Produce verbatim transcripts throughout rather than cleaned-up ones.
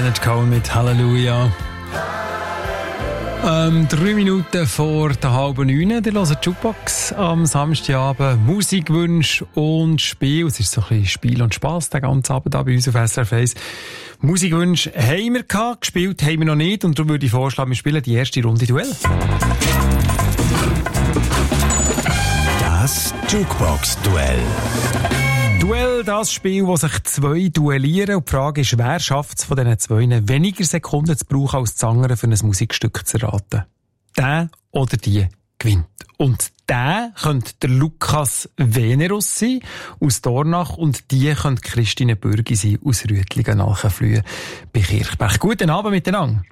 Leonard Cohen mit Halleluja. Ähm, drei Minuten vor der halben neun, der hört Jukebox am Samstagabend. Musikwünsche und Spiel. Es ist so ein bisschen Spiel und Spass den ganzen Abend bei uns auf S R F eins. Musikwünsche haben wir gehabt, gespielt haben wir noch nicht. Und darum würde ich vorschlagen, wir spielen die erste Runde Duell. Das Jukebox-Duell. Duell, das Spiel, wo sich zwei duellieren. Und die Frage ist, wer schafft es von diesen zwei weniger Sekunden zu brauchen als das andere für ein Musikstück zu erraten? Der oder die gewinnt. Und der könnte der Lukas Venerus sein, aus Dornach, und die könnte Christine Bürgi sein, aus Rüttlingen-Alchenflühe bei Kirchberg. Guten Abend miteinander.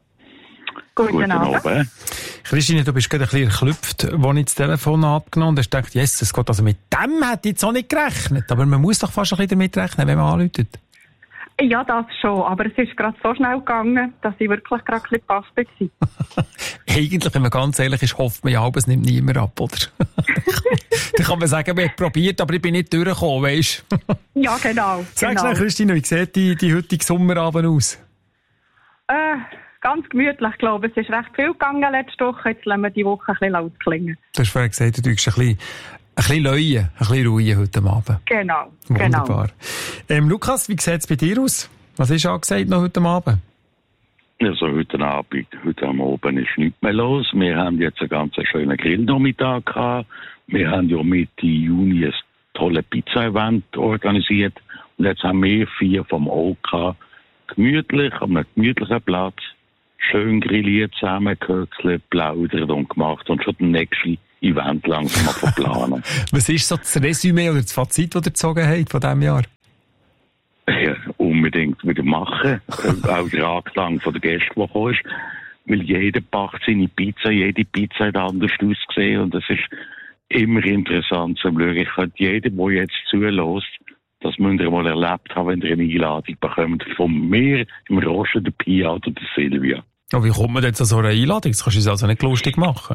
Guten Abend. Christine, du bist gerade ein bisschen erklüpft, als ich das Telefon abgenommen habe und hast gedacht, yes, es geht, also mit dem hätte ich jetzt auch nicht gerechnet. Aber man muss doch fast ein bisschen damit rechnen, wenn man anruft. Ja, das schon. Aber es ist gerade so schnell gegangen, dass ich wirklich gerade ein bisschen gepasst war. Eigentlich, wenn man ganz ehrlich ist, hofft man ja, aber es nimmt niemand ab, oder? Dann kann man sagen, wir haben probiert, aber ich bin nicht durchgekommen, weisst du? Ja, genau. Sag genau. schnell, Christine, wie sieht die, die heutige Sommerabend aus? Äh... Ganz gemütlich, ich glaube. Es ist recht viel gegangen letzte Woche. Jetzt lassen wir die Woche ein bisschen laut klingen. Du hast vorhin gesagt, du tust ein bisschen, ein bisschen leuen, ein bisschen ruhen heute Abend. Genau, Wunderbar. genau. Ähm, Lukas, wie sieht es bei dir aus? Was ist angesagt noch heute Abend? Also heute Abend, heute am Abend ist nichts mehr los. Wir haben jetzt einen ganz schönen Grillnachmittag gehabt. Wir haben ja Mitte Juni ein tolles Pizza-Event organisiert. Und jetzt haben wir vier vom O K gemütlich, an einem gemütlichen Platz, schön grilliert, zusammengehöckelt, plaudert und gemacht und schon das nächste Event langsam mal verplanen. Was ist so das Resümee oder das Fazit, das ihr gezogen habt von diesem Jahr? Ja, unbedingt wieder machen. Auch der Anklang von der Gäste, die gekommen ist. Weil jeder backt seine Pizza, jede Pizza hat anders ausgesehen und es ist immer interessant zu schauen. Ich könnte jedem, der jetzt zulässt, das müsst ihr mal erlebt haben, wenn ihr eine Einladung bekommt von mir, im Roschen, der Pia oder der Silvia. Oh, wie kommt man jetzt an so eine Einladung? Das kannst du uns also nicht lustig machen.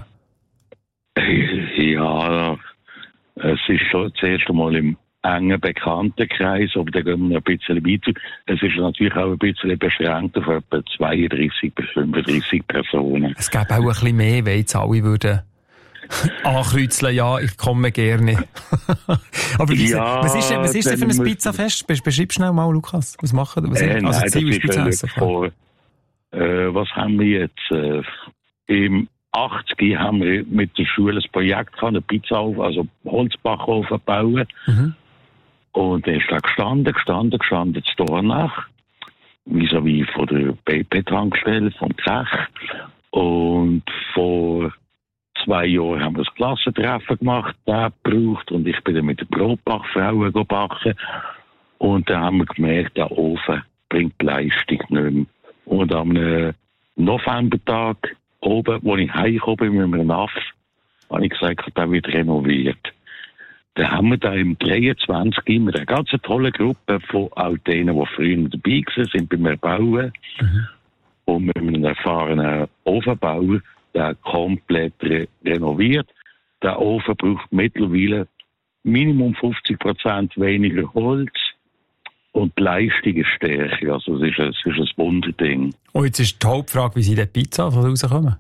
Ja, es ist schon das erste Mal im engen Bekanntenkreis, aber da gehen wir noch ein bisschen weiter. Es ist natürlich auch ein bisschen beschränkt auf etwa zweiunddreissig bis fünfunddreissig Personen. Es gäbe auch ein bisschen mehr, wenn jetzt alle würden ankreuzeln, ja, ich komme gerne. Aber wie, ja, was ist denn, was ist denn für ein Pizzafest? Beschreib schnell mal, Lukas. Was machen was äh, also nein, Ziel ist Pizza essen. Vor, äh, was haben wir jetzt? Äh, Im achtziger haben wir mit der Schule ein Projekt gehabt, eine Pizza auf, also Holzbackofen bauen. Mhm. Und er ist da gestanden, gestanden, gestanden, zu Dornach. Vis-à-vis von der B P-Tankstelle, vom Zech. Und vor zwei Jahren haben wir das Klassentreffen gemacht, der gebraucht, und ich bin dann mit den Brotbackfrauen backen. Und dann haben wir gemerkt, der Ofen bringt die Leistung nicht mehr. Und am Novembertag oben, wo ich heimgekommen bin mit einem Naff, habe ich gesagt, der wird renoviert. Dann haben wir da im dreiundzwanzig immer eine ganz tolle Gruppe von auch denen, die früher dabei waren, beim Erbauen. Mhm. Und mit einem erfahrenen Ofenbauer, der komplett re- renoviert. Der Ofen braucht mittlerweile Minimum fünfzig Prozent weniger Holz und die Leistung ist stärker. Also es ist ein, es ist ein Wunderding. Und jetzt ist die Hauptfrage, wie sie die Pizza rauskommen?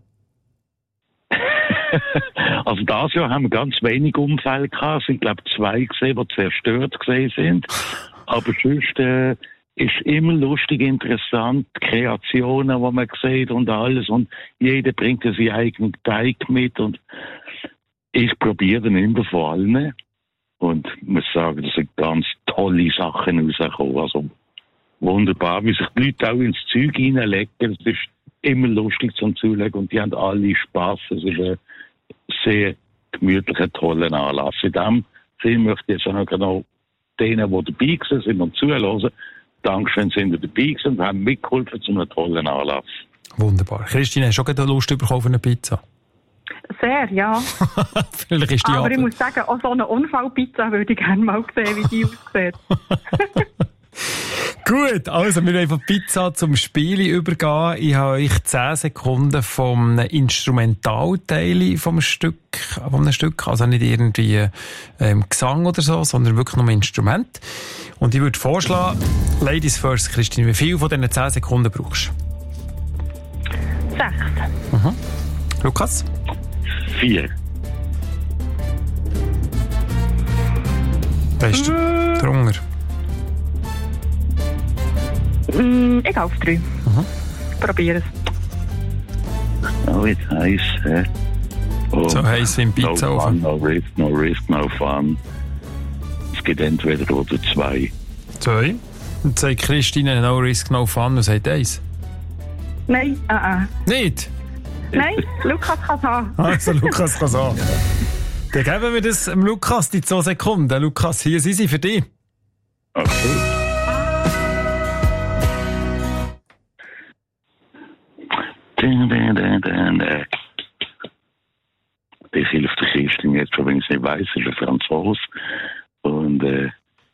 Also dieses Jahr haben wir ganz wenig Unfälle gehabt. Es sind, glaube ich, zwei gesehen, die zerstört gesehen sind. Aber sonst äh, ist immer lustig, interessant, die Kreationen, die man sieht und alles. Und jeder bringt seinen eigenen Teig mit. Und ich probiere dann immer von allen. Und ich muss sagen, das sind ganz tolle Sachen rausgekommen. Also wunderbar, wie sich die Leute auch ins Zeug hineinlegen. Es ist immer lustig zum Zulegen und die haben alle Spass. Es ist ein sehr gemütlicher, toller Anlass. In dem Sinn möchte ich jetzt auch noch genau denen, die dabei sind und zuhören, Dankeschön, sind ihr dabei und haben mitgeholfen zu einem tollen Anlass. Wunderbar. Christine, hast du schon Lust bekommen auf eine Pizza? Sehr, ja. Vielleicht ist die Aber Abend. ich muss sagen, auch so eine Unfallpizza würde ich gerne mal sehen, wie die aussieht. Gut, also wir wollen von Pizza zum Spiel übergehen. Ich habe euch zehn Sekunden vom Instrumentalteil vom Stück, vom Stück, also nicht irgendwie ähm, Gesang oder so, sondern wirklich nur ein Instrument. Und ich würde vorschlagen, Ladies first, Christine, wie viel von diesen zehn Sekunden brauchst Sechs. du? Mhm. Lukas? Vier. Weißt du, Mm. drunter. Mm, ich gehe auf drei. Mhm. Probier es. Oh, jetzt heiß, hä? Oh, So heiß wie im no Pizzaofen. fun, no risk, no risk, no fun. Es gibt entweder oder zwei. Zwei. Und sagt Christine, no risk, no fun, und sagt eins. Nein, äh, äh. Nicht? Nein, Lukas kann es haben. Also, Lukas kann sagen. Dann geben wir das dem Lukas die zwei Sekunden. Lukas, hier sind sie für dich. Okay. Ding, ding, ding, ding, ding. Ich hilft der Christine jetzt schon, wenn ich es nicht weiss, ist ein Franzose. Und, äh,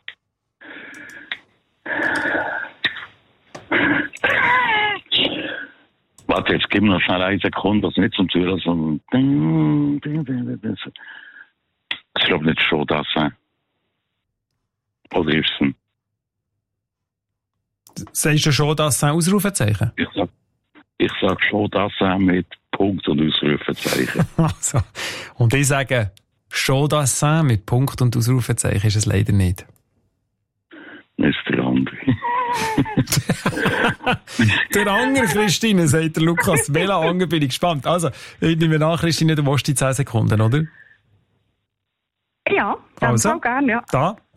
warte, jetzt gib mir noch schnell eine Sekunde, also nicht zum Zuhören, sondern. Ding, ding, ding, ding, ding. Ich glaube nicht schon das, äh. Oder ist es ein. Sagst du schon, dass es ein Ausrufezeichen? Ich sag, ich sag schon das äh, mit Punkt und Ausrufezeichen. Also. Und ich sage, schon das sein mit Punkt und Ausrufezeichen ist es leider nicht. Das ist der andere. Der andere, Christine, sagt der Lukas. Welcher andere bin ich gespannt. Also, ich nehme an, Christine, du willst die zehn Sekunden, oder? Ja, dann Also. also. gerne, ja. Da